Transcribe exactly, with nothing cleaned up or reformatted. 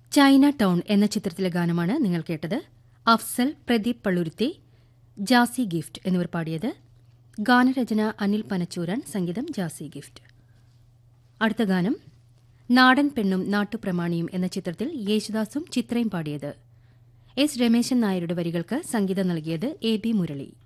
China town എന്ന ചിത്രത്തിലെ ഗാനമാണ് നിങ്ങൾ കേട്ടത്. അഫ്സൽ, പ്രദീപ് പള്ളുരുത്തി, ജാസി ഗിഫ്റ്റ് എന്നിവർ പാടിയത്. ഗാനരചന അനിൽ പനച്ചൂരാൻ, സംഗീതം ജാസി ഗിഫ്റ്റ്. അടുത്ത ഗാനം നാടൻ പെണ്ണും നാട്ടുപ്രമാണിയും എന്ന ചിത്രത്തിൽ യേശുദാസും ചിത്രയും പാടിയത്. എസ് രമേശൻ നായരുടെ വരികൾക്ക് സംഗീതം നൽകിയത് എ ബി മുരളി.